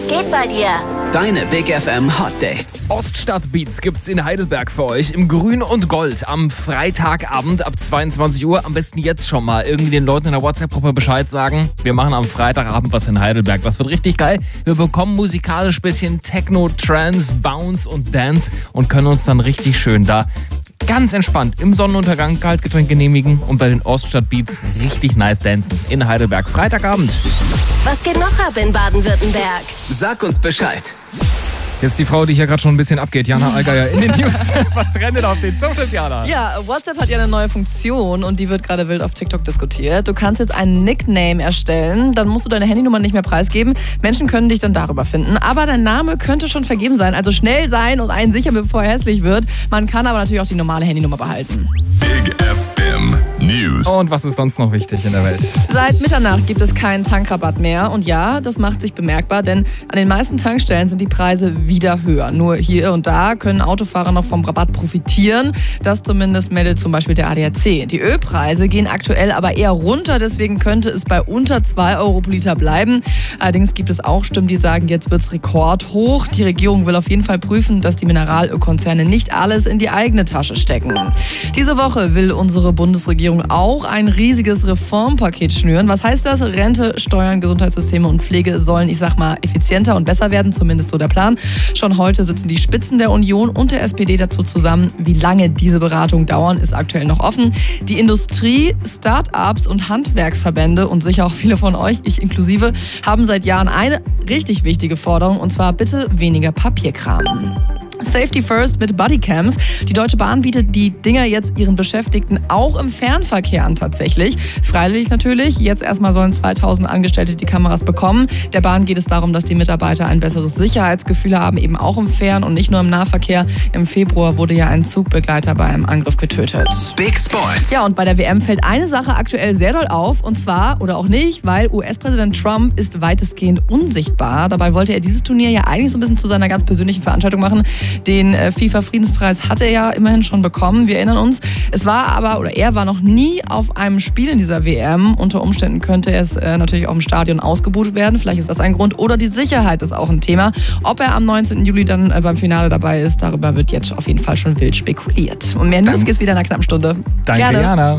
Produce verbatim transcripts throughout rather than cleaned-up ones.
geht bei dir? Deine Big F M Hot Dates. Oststadtbeats gibt's in Heidelberg für euch im Grün und Gold am Freitagabend ab zweiundzwanzig Uhr. Am besten jetzt schon mal irgendwie den Leuten in der WhatsApp-Gruppe Bescheid sagen. Wir machen am Freitagabend was in Heidelberg. Das wird richtig geil. Wir bekommen musikalisch bisschen Techno, Trance, Bounce und Dance und können uns dann richtig schön da ganz entspannt im Sonnenuntergang Kaltgetränk genehmigen und bei den Oststadtbeats richtig nice dancen in Heidelberg. Freitagabend. Was geht noch ab in Baden-Württemberg? Sag uns Bescheid. Jetzt die Frau, die hier gerade schon ein bisschen abgeht, Jana Allgeier in den News. Was trendet auf den Socials, Jana? Ja, WhatsApp hat ja eine neue Funktion und die wird gerade wild auf TikTok diskutiert. Du kannst jetzt einen Nickname erstellen, dann musst du deine Handynummer nicht mehr preisgeben. Menschen können dich dann darüber finden, aber dein Name könnte schon vergeben sein. Also schnell sein und einen sichern, bevor er hässlich wird. Man kann aber natürlich auch die normale Handynummer behalten. Big F M News. Und was ist sonst noch wichtig in der Welt? Seit Mitternacht gibt es keinen Tankrabatt mehr. Und ja, das macht sich bemerkbar, denn an den meisten Tankstellen sind die Preise wieder höher. Nur hier und da können Autofahrer noch vom Rabatt profitieren. Das zumindest meldet zum Beispiel der A D A C. Die Ölpreise gehen aktuell aber eher runter, deswegen könnte es bei unter zwei Euro pro Liter bleiben. Allerdings gibt es auch Stimmen, die sagen, jetzt wird es rekordhoch. Die Regierung will auf jeden Fall prüfen, dass die Mineralölkonzerne nicht alles in die eigene Tasche stecken. Diese Woche will unsere Bundesregierung auch ein riesiges Reformpaket schnüren. Was heißt das? Rente, Steuern, Gesundheitssysteme und Pflege sollen, ich sag mal, effizienter und besser werden, zumindest so der Plan. Schon heute sitzen die Spitzen der Union und der S P D dazu zusammen. Wie lange diese Beratungen dauern, ist aktuell noch offen. Die Industrie, Start-ups und Handwerksverbände und sicher auch viele von euch, ich inklusive, haben seit Jahren eine richtig wichtige Forderung, und zwar bitte weniger Papierkram. Safety First mit Bodycams. Die Deutsche Bahn bietet die Dinger jetzt ihren Beschäftigten auch im Fernverkehr an tatsächlich. Freiwillig natürlich. Jetzt erstmal sollen zweitausend Angestellte die Kameras bekommen. Der Bahn geht es darum, dass die Mitarbeiter ein besseres Sicherheitsgefühl haben, eben auch im Fern- und nicht nur im Nahverkehr. Im Februar wurde ja ein Zugbegleiter bei einem Angriff getötet. Big Sports. Ja, und bei der W M fällt eine Sache aktuell sehr doll auf, und zwar, oder auch nicht, weil U S-Präsident Trump ist weitestgehend unsichtbar. Dabei wollte er dieses Turnier ja eigentlich so ein bisschen zu seiner ganz persönlichen Veranstaltung machen. Den FIFA-Friedenspreis hat er ja immerhin schon bekommen, wir erinnern uns. Es war aber, oder er war noch nie auf einem Spiel in dieser W M. Unter Umständen könnte es äh, natürlich auch im Stadion ausgebucht werden. Vielleicht ist das ein Grund. Oder die Sicherheit ist auch ein Thema. Ob er am neunzehnten Juli dann äh, beim Finale dabei ist, darüber wird jetzt auf jeden Fall schon wild spekuliert. Und mehr News geht's wieder in einer knappen Stunde. Danke, Gerne. Jana.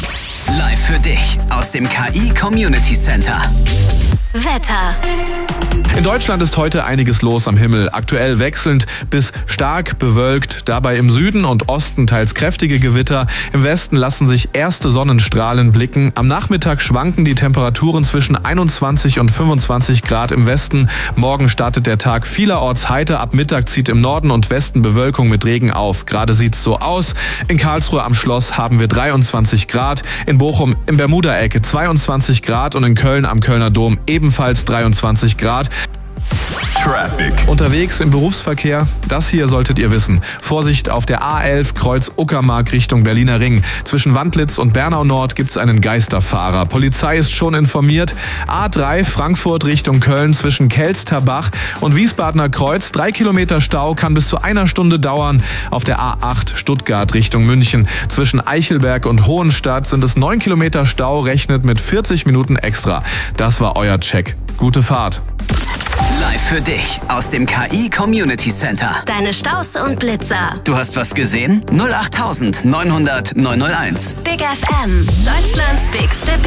Live für dich aus dem K I Community Center. Wetter. In Deutschland ist heute einiges los am Himmel. Aktuell wechselnd bis stark bewölkt. Dabei im Süden und Osten teils kräftige Gewitter. Im Westen lassen sich erste Sonnenstrahlen blicken. Am Nachmittag schwanken die Temperaturen zwischen einundzwanzig und fünfundzwanzig Grad im Westen. Morgen startet der Tag vielerorts heiter. Ab Mittag zieht im Norden und Westen Bewölkung mit Regen auf. Gerade sieht's so aus. In Karlsruhe am Schloss haben wir dreiundzwanzig Grad. In Bochum im Bermuda-Ecke zweiundzwanzig Grad und in Köln am Kölner Dom ebenfalls dreiundzwanzig Grad. Traffic. Unterwegs im Berufsverkehr, das hier solltet ihr wissen. Vorsicht auf der A elf Kreuz Uckermark Richtung Berliner Ring. Zwischen Wandlitz und Bernau Nord gibt's einen Geisterfahrer. Polizei ist schon informiert. A drei Frankfurt Richtung Köln zwischen Kelsterbach und Wiesbadener Kreuz. Drei Kilometer Stau kann bis zu einer Stunde dauern. Auf der A acht Stuttgart Richtung München. Zwischen Eichelberg und Hohenstadt sind es neun Kilometer Stau, rechnet mit vierzig Minuten extra. Das war euer Check. Gute Fahrt. Live für dich aus dem K I Community Center. Deine Staus und Blitzer. Du hast was gesehen? null acht neunhundert neunhundert neunhunderteins. Big F M. Deutschlands bigste